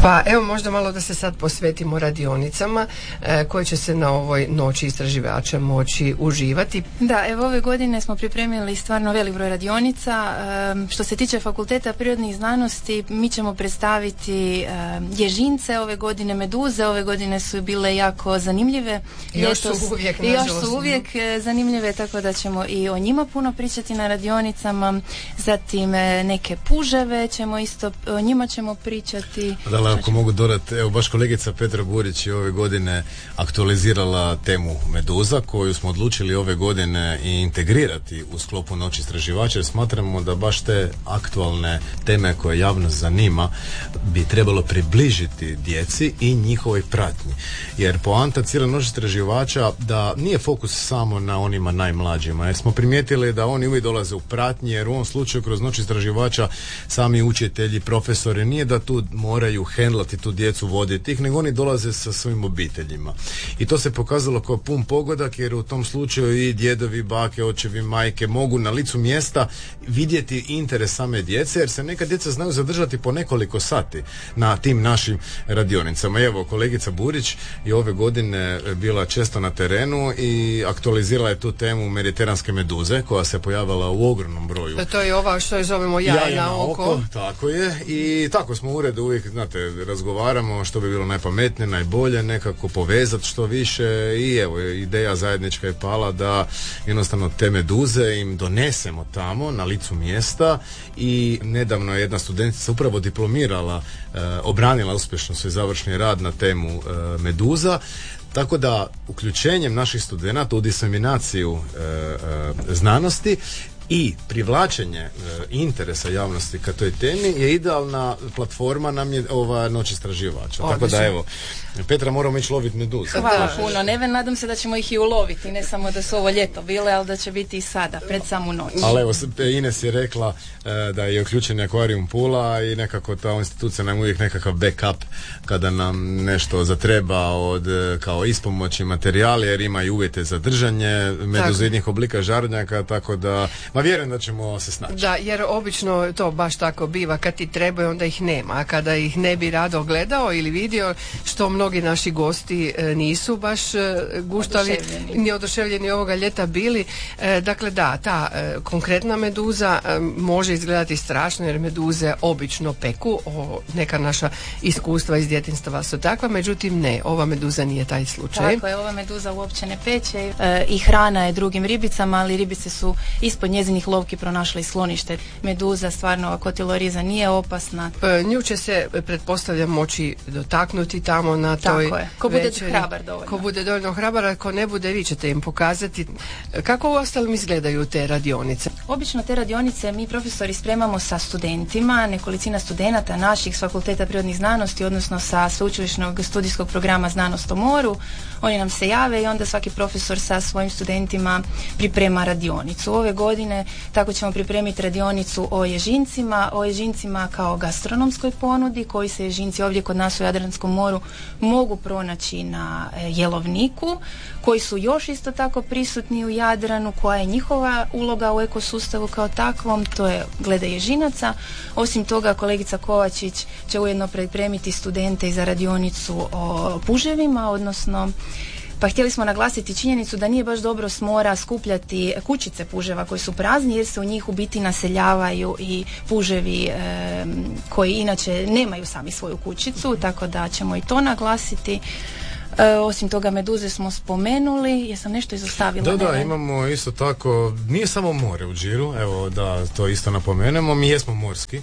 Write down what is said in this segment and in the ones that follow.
Pa evo možda malo da se sad posvetimo radionicama koje će se na ovoj noći istraživača moći uživati. Da, evo ove godine smo pripremili stvarno velik broj radionica. Što se tiče Fakulteta prirodnih znanosti, mi ćemo predstaviti ježince ove godine, meduze, ove godine su bile jako zanimljive. Još su uvijek zanimljive, tako da ćemo i o njima puno pričati na radionicama. Zatim neke puževe ćemo isto, o njima ćemo pričati. Da, ako mogu dodati, evo baš kolegica Petra Burić je ove godine aktualizirala temu meduza koju smo odlučili ove godine i integrirati u sklopu Noći istraživača, jer smatramo da baš te aktualne teme koje javnost zanima bi trebalo približiti djeci i njihovoj pratnji. Jer poanta cijele Noći istraživača da nije fokus samo na onima najmlađima, jer smo primijetili da oni uvijek dolaze u pratnji, jer u ovom slučaju kroz Noć istraživača sami učitelji, profesori, nije da tu moraju hendlati tu djecu, voditi ih, nego oni dolaze sa svojim obiteljima. I to se pokazalo kao pun pogodak, jer u tom slučaju i djedovi, bake, očevi, majke mogu na licu mjesta vidjeti interes same djece, jer se neka djeca znaju zadržati po nekoliko sati na tim našim radionicama. Evo, kolegica Burić je ove godine bila često na terenu i aktualizirala je tu temu mediteranske meduze, koja se pojavila u ogromnom broju. To je ova što je zovemo jaje na oko. Tako je. I tako smo u uredu uvijek, znate, razgovaramo što bi bilo najpametnije, najbolje, nekako povezati što više i evo, ideja zajednička je pala da jednostavno te meduze im donesemo tamo na licu mjesta. I nedavno je jedna studentica upravo diplomirala, obranila uspješno svoj završni rad na temu meduza. Tako da uključenjem naših studenata u diseminaciju znanosti i privlačenje interesa javnosti ka toj temi je idealna platforma nam je ova Noć istraživača. Tako da evo, Petra, moramo ići loviti meduze. Hvala puno. Neven, nadam se da ćemo ih i uloviti, ne samo da su ovo ljeto bile, ali da će biti i sada, pred samu noć. Ali evo, Ines je rekla da je uključen akvarijum Pula i nekako ta institucija nam uvijek nekakav backup kada nam nešto zatreba od kao ispomoći materijali, jer ima i uvjete za držanje meduzoidnih oblika žarnjaka, tako da vjerujem da ćemo se snaći. Da, jer obično to baš tako biva, kad ti trebaju onda ih nema, a kada ih ne bi rado gledao ili vidio, što mnogi naši gosti nisu baš guštali ni oduševljeni ovoga ljeta bili. Dakle da, ta konkretna meduza može izgledati strašno, jer meduze obično peku, neka naša iskustva iz djetinjstva su takva, međutim ne, ova meduza nije taj slučaj. Tako je, ova meduza uopće ne peče i hrana je drugim ribicama, ali ribice su ispod njezinih lovki pronašli sklonište. Meduza stvarno kotiloriza nije opasna. Nju će se, pretpostavljam, moći dotaknuti tamo na toj večeri. Ko bude hrabar dovoljno. Ko bude dovoljno hrabar, ako ne bude, vi ćete im pokazati. Kako u ostalom izgledaju te radionice? Obično te radionice mi profesori spremamo sa studentima, nekolicina studenata naših s Fakulteta prirodnih znanosti, odnosno sa sveučilišnog studijskog programa Znanost o moru. Oni nam se jave i onda svaki profesor sa svojim studentima priprema radionicu. Ove godine tako ćemo pripremiti radionicu o ježincima kao gastronomskoj ponudi, koji se ježinci ovdje kod nas u Jadranskom moru mogu pronaći na jelovniku, koji su još isto tako prisutni u Jadranu, koja je njihova uloga u ekosustavu kao takvom, to je glede ježinaca. Osim toga, kolegica Kovačić će ujedno pripremiti studente i za radionicu o puževima, odnosno pa htjeli smo naglasiti činjenicu da nije baš dobro s mora skupljati kućice puževa koji su prazni, jer se u njih u biti naseljavaju i puževi koji inače nemaju sami svoju kućicu, tako da ćemo i to naglasiti. Osim toga, meduze smo spomenuli. Jesam nešto izostavila? Da, imamo isto tako, nije samo more u Điru, evo da to isto napomenemo, mi jesmo morski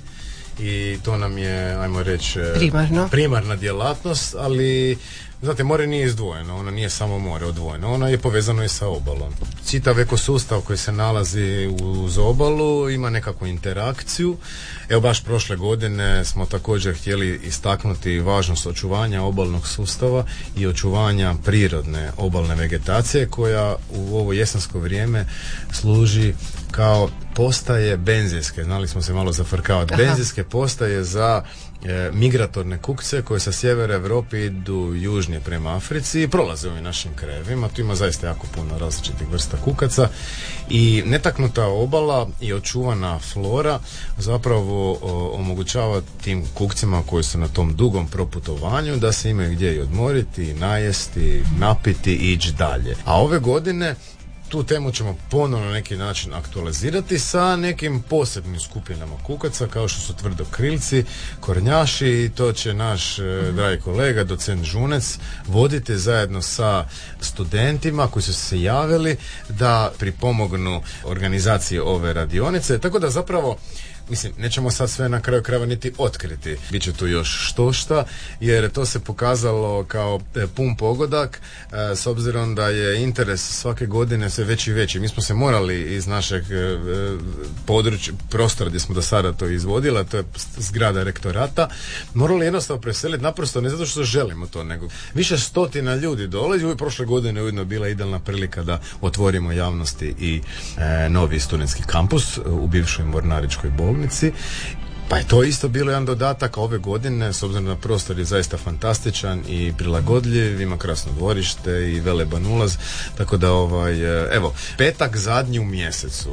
i to nam je, ajmo reći, primarna djelatnost, ali znate, more nije izdvojeno, ono nije samo more odvojeno, ono je povezano i sa obalom. Čitav ekosustav koji se nalazi uz obalu ima nekakvu interakciju. Evo baš prošle godine smo također htjeli istaknuti važnost očuvanja obalnog sustava i očuvanja prirodne obalne vegetacije koja u ovo jesensko vrijeme služi kao postaje benzinske, znali smo se malo zafrkavati, benzinske postaje za migratorne kukce koje sa sjevera Europe idu južnije prema Africi i prolaze u ovim našim krajevima. Tu ima zaista jako puno različitih vrsta kukaca i netaknuta obala i očuvana flora zapravo omogućava tim kukcima koji su na tom dugom proputovanju da se imaju gdje i odmoriti, najesti, napiti i ići dalje. A ove godine tu temu ćemo ponovno na neki način aktualizirati sa nekim posebnim skupinama kukaca kao što su tvrdokrilci, kornjaši, i to će naš dragi kolega, docent Žunec, voditi zajedno sa studentima koji su se javili da pripomognu organizaciji ove radionice. Tako da zapravo, mislim, nećemo sad sve na kraju krajeva niti otkriti. Biće tu još štošta, jer to se pokazalo kao pun pogodak, s obzirom da je interes svake godine sve veći i veći. Mi smo se morali iz našeg područja, prostora gdje smo do sada to izvodili, to je zgrada rektorata, morali jednostavno preseliti, naprosto ne zato što želimo to, nego više stotina ljudi dolazi. Uvijek prošle godine ujedno bila idealna prilika da otvorimo javnosti i novi studentski kampus u bivšoj Mornaričkoj bolnici. Pa je to isto bilo jedan dodatak ove godine, s obzirom na prostor je zaista fantastičan i prilagodljiv, ima krasno dvorište i veleban ulaz, tako da evo, petak zadnji u mjesecu.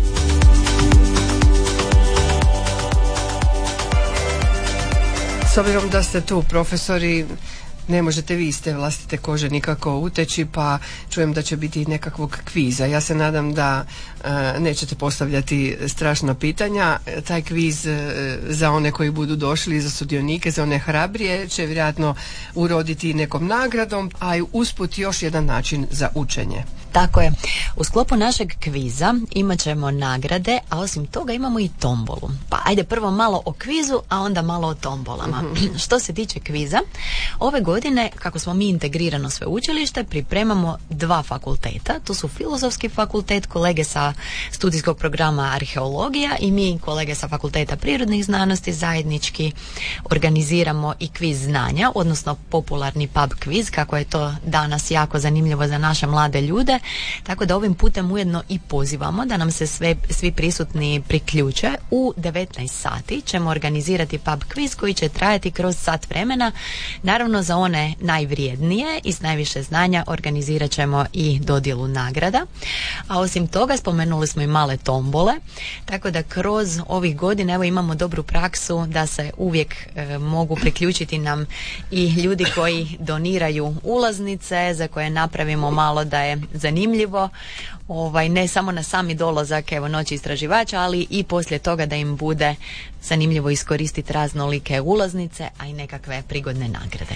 S obzirom da ste tu profesori, ne možete vi iz te vlastite kože nikako uteći, pa čujem da će biti nekakvog kviza. Ja se nadam da nećete postavljati strašna pitanja. Taj kviz za one koji budu došli, za sudionike, za one hrabrije, će vjerojatno uroditi nekom nagradom, a i usput još jedan način za učenje. Tako je. U sklopu našeg kviza imat ćemo nagrade, a osim toga imamo i tombolu. Pa ajde prvo malo o kvizu, a onda malo o tombolama. Što se tiče kviza, ove godine, kako smo mi integrirano sveučilište, pripremamo 2 fakulteta. To su Filozofski fakultet, kolege sa studijskog programa Arheologija, i mi, kolege sa Fakulteta prirodnih znanosti, zajednički organiziramo i kviz znanja, odnosno popularni pub kviz, kako je to danas jako zanimljivo za naše mlade ljude. Tako da ovim putem ujedno i pozivamo da nam se svi prisutni priključe. U 19 sati ćemo organizirati pub quiz koji će trajati kroz sat vremena. Naravno, za one najvrijednije i s najviše znanja organizirat ćemo i dodjelu nagrada. A osim toga spomenuli smo i male tombole, tako da kroz ovih godina evo imamo dobru praksu da se uvijek mogu priključiti nam i ljudi koji doniraju ulaznice, za koje napravimo malo da je zanimljivo, ne samo na sami dolazak Noći istraživača, ali i poslije toga da im bude zanimljivo iskoristiti raznolike ulaznice, a i nekakve prigodne nagrade.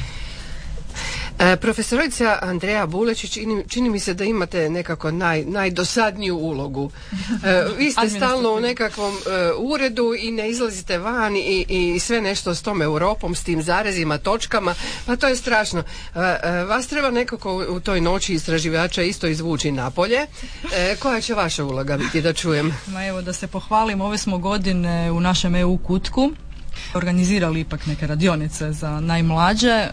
Profesorica Andreja Bulečić, čini mi se da imate nekako najdosadniju ulogu. Vi ste stalno u nekakvom uredu i ne izlazite van i sve nešto s tom Europom, s tim zarezima, točkama, pa to je strašno. Vas treba nekako u toj Noći istraživača isto izvući napolje. Koja će vaša uloga biti, da čujem? Evo, da se pohvalim, ove smo godine u našem EU kutku organizirali ipak neke radionice za najmlađe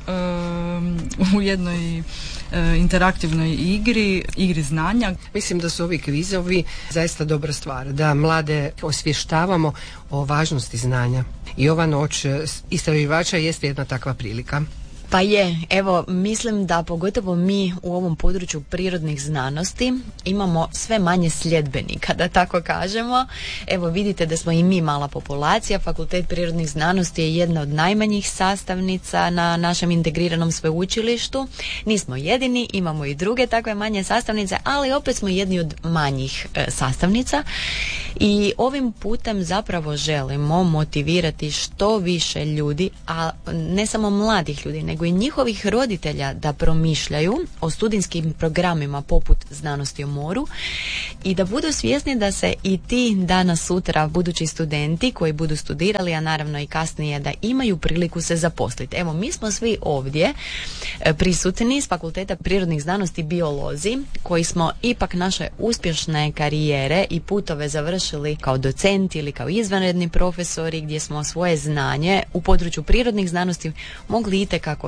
u jednoj interaktivnoj igri znanja. Mislim da su ovi kvizovi zaista dobra stvar, da mlade osvještavamo o važnosti znanja. I ova Noć istraživača jest jedna takva prilika. Pa je, evo, mislim da pogotovo mi u ovom području prirodnih znanosti imamo sve manje sljedbenika, da tako kažemo. Evo, vidite da smo i mi mala populacija. Fakultet prirodnih znanosti je jedna od najmanjih sastavnica na našem integriranom sveučilištu. Nismo jedini, imamo i druge takve manje sastavnice, ali opet smo jedni od manjih sastavnica. I ovim putem zapravo želimo motivirati što više ljudi, a ne samo mladih ljudi, nego i njihovih roditelja da promišljaju o studijskim programima poput Znanosti o moru i da budu svjesni da se i ti danas sutra budući studenti koji budu studirali, a naravno i kasnije, da imaju priliku se zaposliti. Evo, mi smo svi ovdje prisutni s Fakulteta prirodnih znanosti biolozi, koji smo ipak naše uspješne karijere i putove završili kao docenti ili kao izvanredni profesori, gdje smo svoje znanje u području prirodnih znanosti mogli itekako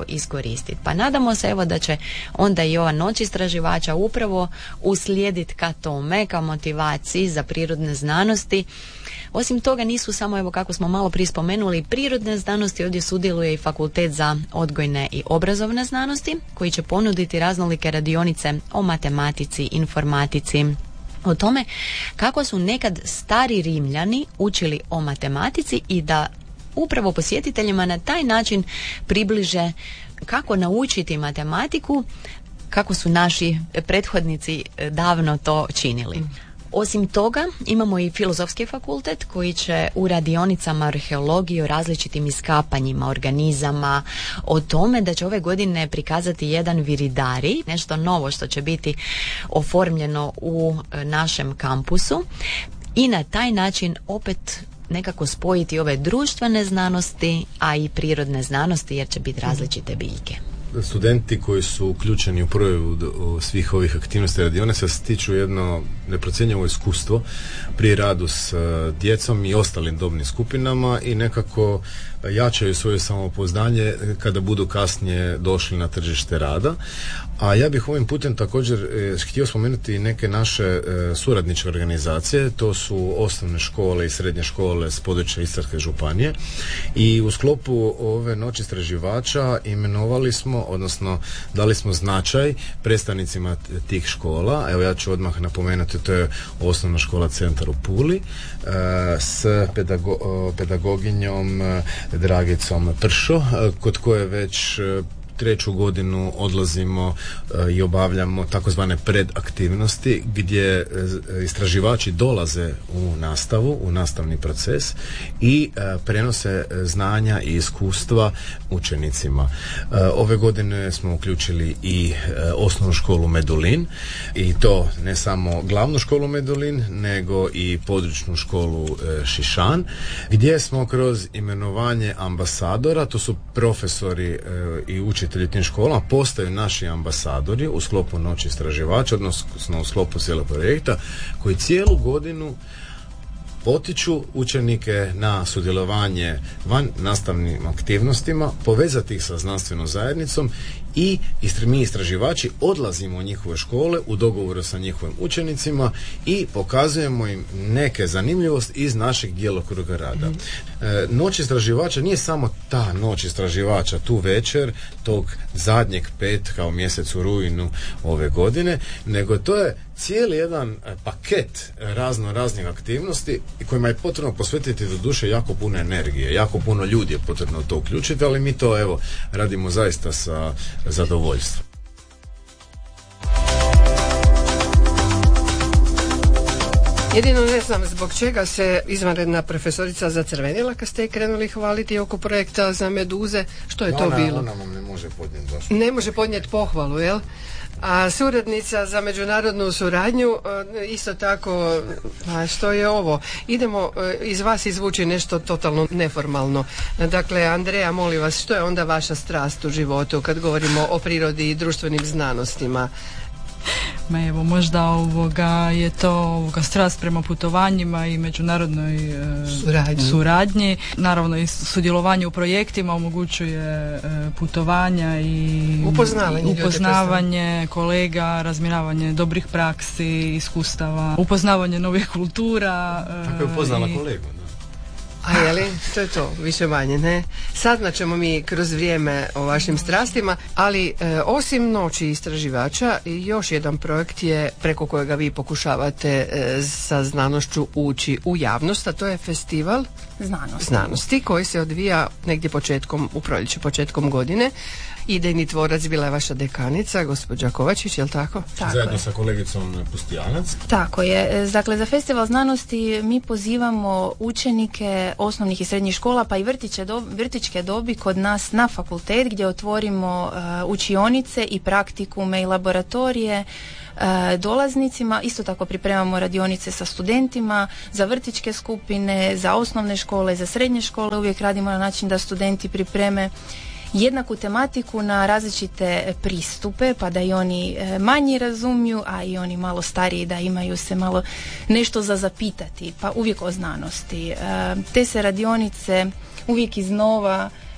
iskoristiti. Pa nadamo se evo da će onda i ova noć istraživača upravo uslijediti ka tome, ka motivaciji za prirodne znanosti. Osim toga nisu samo, evo kako smo malo prije spomenuli, prirodne znanosti, ovdje sudjeluje i Fakultet za odgojne i obrazovne znanosti koji će ponuditi raznolike radionice o matematici, informatici, o tome kako su nekad stari Rimljani učili o matematici i da upravo posjetiteljima na taj način približe kako naučiti matematiku, kako su naši prethodnici davno to činili. Osim toga, imamo i Filozofski fakultet koji će u radionicama arheologije o različitim iskapanjima organizama, o tome da će ove godine prikazati jedan viridari, nešto novo što će biti oformljeno u našem kampusu i na taj način opet nekako spojiti ove društvene znanosti, a i prirodne znanosti jer će biti različite biljke. Studenti koji su uključeni u provedbu svih ovih aktivnosti radionica stiču jedno neprocjenjivo iskustvo pri radu s djecom i ostalim dobnim skupinama i nekako jačaju svoje samopouzdanje kada budu kasnije došli na tržište rada. A ja bih ovim putem također htio spomenuti neke naše suradničke organizacije, to su osnovne škole i srednje škole s područja Istarske županije i u sklopu ove noći istraživača imenovali smo, odnosno dali smo značaj predstavnicima tih škola. Evo ja ću odmah napomenuti, to je osnovna škola Centar u Puli s pedagoginjom Dragicom Pršo, kod koje već treću godinu odlazimo i obavljamo takozvane predaktivnosti gdje istraživači dolaze u nastavu, u nastavni proces i prenose znanja i iskustva učenicima. Ove godine smo uključili i osnovnu školu Medulin i to ne samo glavnu školu Medulin nego i područnu školu Šišan gdje smo kroz imenovanje ambasadora, to su profesori i učitelji tim školama, postaju naši ambasadori u sklopu noći istraživača, odnosno u sklopu cijelog projekta, koji cijelu godinu potiču učenike na sudjelovanje van nastavnim aktivnostima, povezati ih sa znanstvenom zajednicom i mi istraživači odlazimo u njihove škole u dogovoru sa njihovim učenicima i pokazujemo im neke zanimljivosti iz našeg djelokruga rada. Noć istraživača nije samo ta noć istraživača tu večer tog zadnjeg petka u mjesecu rujnu ove godine, nego to je cijeli jedan paket raznih aktivnosti kojima je potrebno posvetiti do duše jako puno energije, jako puno ljudi je potrebno to uključiti, ali mi to evo radimo zaista sa zadovoljstvom. Jedino ne znam zbog čega se izvanredna profesorica zacrvenila kad ste krenuli hvaliti oko projekta za meduze. Što je to bilo? Ona vam ne može podnijeti baš. Ne može podnijeti pohvalu, jel? A suradnica za međunarodnu suradnju isto tako, a što je ovo? Idemo iz vas izvući nešto totalno neformalno. Dakle, Andreja, molim vas, što je onda vaša strast u životu kad govorimo o prirodi i društvenim znanostima? Ma evo, možda je to strast prema putovanjima i međunarodnoj suradnji. Naravno i sudjelovanje u projektima omogućuje putovanja i upoznavanje kolega, razmjeravanje dobrih praksi, iskustava, upoznavanje novih kultura. Tako je upoznala kolegu, da. A je li? To je to, više manje, ne? Saznat ćemo mi kroz vrijeme o vašim strastima, ali osim noći istraživača, još jedan projekt je preko kojega vi pokušavate sa znanošću ući u javnost, a to je festival znanosti koji se odvija negdje u proljeće, početkom godine. Idejni tvorac bila je vaša dekanica, gospođa Kovačić, je li tako? Zajedno sa kolegicom Pustijanac. Tako je. Dakle, za festival znanosti mi pozivamo učenike osnovnih i srednjih škola, pa i vrtićke dobi kod nas na fakultet gdje otvorimo učionice i praktikume i laboratorije dolaznicima. Isto tako pripremamo radionice sa studentima, za vrtićke skupine, za osnovne škole, za srednje škole. Uvijek radimo na način da studenti pripreme jednaku tematiku na različite pristupe, pa da i oni manji razumiju, a i oni malo stariji da imaju se malo nešto za zapitati, pa uvijek o znanosti. Te se radionice uvijek iznova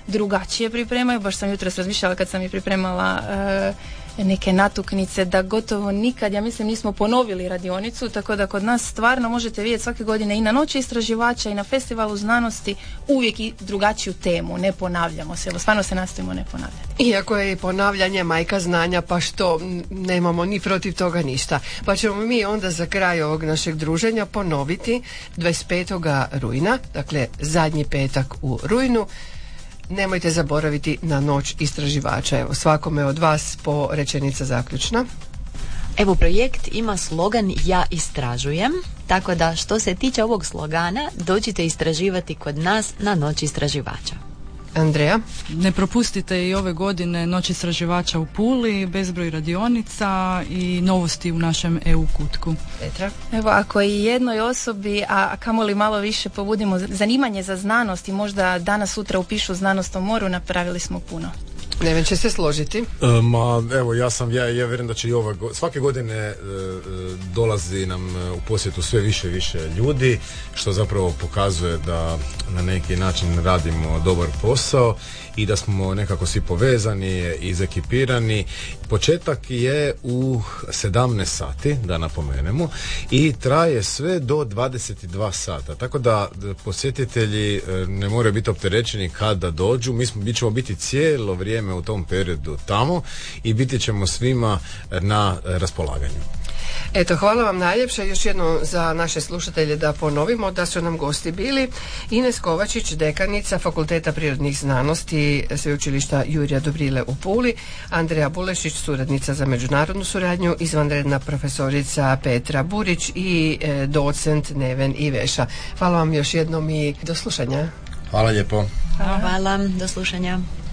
drugačije pripremaju. Baš sam jutros razmišljala kad sam je pripremala neke natuknice, da gotovo nikad, ja mislim, nismo ponovili radionicu, tako da kod nas stvarno možete vidjeti svake godine i na Noći istraživača i na Festivalu znanosti uvijek i drugačiju temu, ne ponavljamo se, evo stvarno se nastojimo ne ponavljati. Iako je i ponavljanje majka znanja, pa što, nemamo ni protiv toga ništa. Pa ćemo mi onda za kraj ovog našeg druženja ponoviti 25. rujna, dakle zadnji petak u rujnu. Nemojte zaboraviti na Noć istraživača. Evo, svakome od vas po rečenica zaključna. Evo, projekt ima slogan Ja istražujem, tako da što se tiče ovog slogana, dođite istraživati kod nas na Noć istraživača. Andreja? Ne propustite i ove godine Noć istraživača u Puli, bezbroj radionica i novosti u našem EU kutku. Petra? Evo, ako i jednoj osobi, a kamoli malo više pobudimo zanimanje za znanost i možda danas sutra upišu Znanost o moru, napravili smo puno. Neven će se složiti. Evo, ja vjerujem da će i svake godine dolazi nam u posjetu sve više i više ljudi, što zapravo pokazuje da na neki način radimo dobar posao i da smo nekako svi povezani, izekipirani. Početak je u 17 sati, da napomenemo, i traje sve do 22 sata. Tako da posjetitelji ne moraju biti opterećeni kada dođu. Mi ćemo biti cijelo vrijeme u tom periodu tamo i biti ćemo svima na raspolaganju. Eto, hvala vam najljepše. Još jedno za naše slušatelje da ponovimo da su nam gosti bili Ines Kovačić, dekanica Fakulteta prirodnih znanosti Sveučilišta Jurija Dobrile u Puli, Andreja Bulešić, suradnica za međunarodnu suradnju, izvanredna profesorica Petra Burić i docent Neven Iveša. Hvala vam još jednom i do slušanja. Hvala lijepo. Hvala, do slušanja.